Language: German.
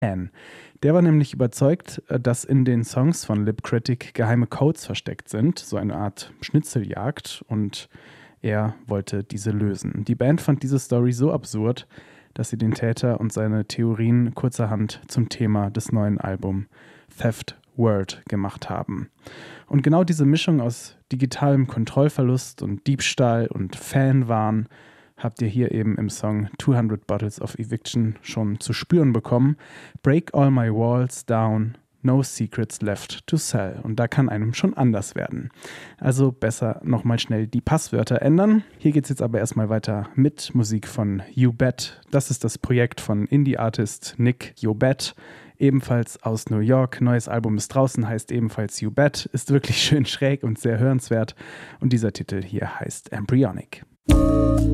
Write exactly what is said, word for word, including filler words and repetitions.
Anne. Der war nämlich überzeugt, dass in den Songs von Lip Critic geheime Codes versteckt sind, so eine Art Schnitzeljagd, und er wollte diese lösen. Die Band fand diese Story so absurd, dass sie den Täter und seine Theorien kurzerhand zum Thema des neuen Albums Theft World gemacht haben. Und genau diese Mischung aus digitalem Kontrollverlust und Diebstahl und Fanwahn habt ihr hier eben im Song zweihundert Bottles of Eviction schon zu spüren bekommen. Break all my walls down, no secrets left to sell. Und da kann einem schon anders werden. Also besser nochmal schnell die Passwörter ändern. Hier geht es jetzt aber erstmal weiter mit Musik von You Bet. Das ist das Projekt von Indie-Artist Nick You Bet. Ebenfalls aus New York. Neues Album ist draußen, heißt ebenfalls You Bet. Ist wirklich schön schräg und sehr hörenswert. Und dieser Titel hier heißt Embryonic.